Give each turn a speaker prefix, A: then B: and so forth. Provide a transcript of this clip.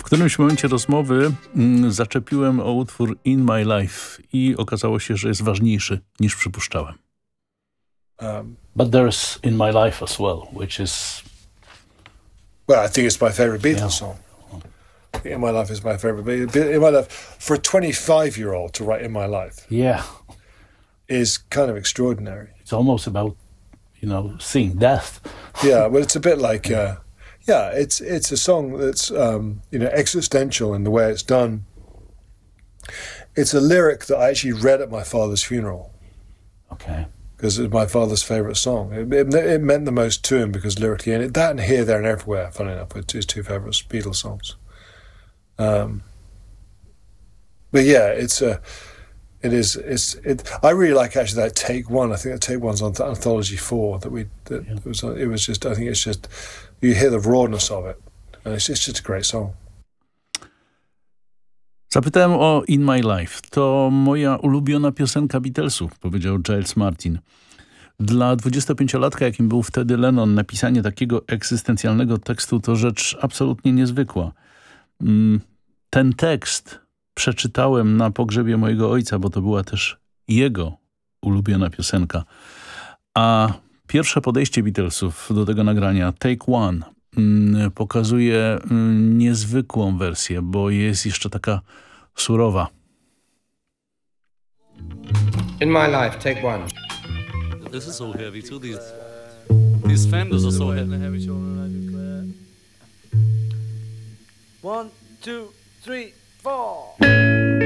A: którymś momencie rozmowy zaczepiłem o utwór In My Life i okazało się, że jest ważniejszy niż przypuszczałem. But there's In My Life as well, which is...
B: Well, I think it's my favorite Beatles song. In My Life is my favorite. In My Life, for a 25-year-old to write In My Life, is kind of extraordinary.
A: It's almost about, seeing death.
B: Yeah, well, it's a bit like, it's a song that's, existential in the way it's done. It's a lyric that I actually read at my father's funeral.
A: Okay.
B: Because it's my father's favourite song. It meant the most to him because lyrically, and that and Here, There and Everywhere, funny enough, are his two favourite Beatles songs. But yeah, I really like actually that Take One. I think that Take One's on Anthology 4 it was just, I think it's just, you hear the rawness of it and it's just a great song.
A: Zapytałem o In My Life. To moja ulubiona piosenka Beatlesów, powiedział Giles Martin. Dla 25-latka, jakim był wtedy Lennon, napisanie takiego egzystencjalnego tekstu to rzecz absolutnie niezwykła. Ten tekst przeczytałem na pogrzebie mojego ojca, bo to była też jego ulubiona piosenka. A pierwsze podejście Beatlesów do tego nagrania, Take One, pokazuje niezwykłą wersję, bo jest jeszcze taka surowa.
C: In My Life, Take One.
D: This is so heavy too. These fenders are so heavy.
E: 1, 2, 3, 4.